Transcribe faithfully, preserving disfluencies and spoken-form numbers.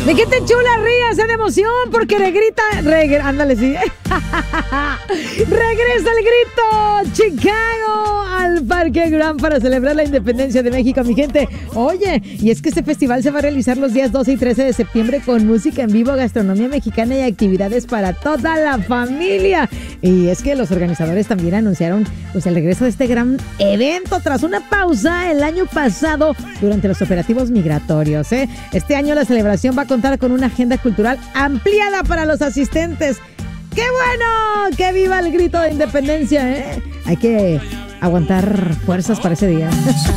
Mi gente chula, ríase de emoción porque le grita. Regre, ándale, sí. Regresa el grito Chicago al Parque Gran para celebrar la independencia de México, mi gente. Oye, y es que este festival se va a realizar los días doce y trece de septiembre con música en vivo, gastronomía mexicana y actividades para toda la familia. Y es que los organizadores también anunciaron pues, el regreso de este gran evento tras una pausa el año pasado durante los operativos migratorios. ¿eh? Este año la celebración va a contar con una agenda cultural ampliada para los asistentes. ¡Qué bueno! ¡Que viva el grito de independencia! ¿eh? Hay que aguantar fuerzas para ese día.